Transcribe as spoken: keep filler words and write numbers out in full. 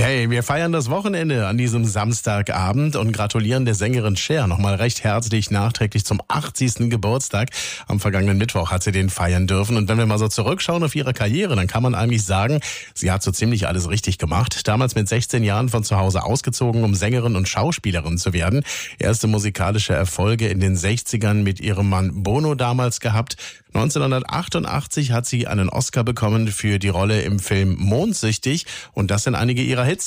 Hey, wir feiern das Wochenende an diesem Samstagabend und gratulieren der Sängerin Cher nochmal recht herzlich nachträglich zum achtzigsten Geburtstag. Am vergangenen Mittwoch hat sie den feiern dürfen. Und wenn wir mal so zurückschauen auf ihre Karriere, dann kann man eigentlich sagen, sie hat so ziemlich alles richtig gemacht. Damals mit sechzehn Jahren von zu Hause ausgezogen, um Sängerin und Schauspielerin zu werden. Erste musikalische Erfolge in den sechzigern mit ihrem Mann Bono damals gehabt. neunzehnhundertachtundachtzig hat sie einen Oscar bekommen für die Rolle im Film Mondsüchtig und das sind einige ihrer Hits.